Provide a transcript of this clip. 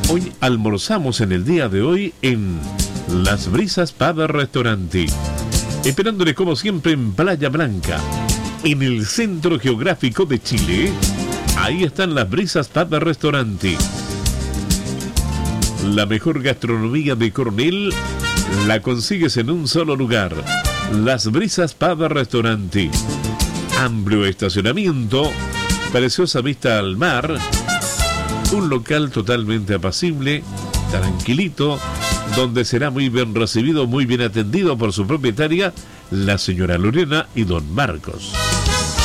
Hoy almorzamos en el día de hoy en Las Brisas Pub Restaurante, esperándole como siempre en Playa Blanca, en el centro geográfico de Chile. Ahí están Las Brisas Pub Restaurante. La mejor gastronomía de Coronel la consigues en un solo lugar. Las Brisas Pub Restaurante. Amplio estacionamiento, preciosa vista al mar, un local totalmente apacible, tranquilito, donde será muy bien recibido, muy bien atendido por su propietaria, la señora Lorena y don Marcos.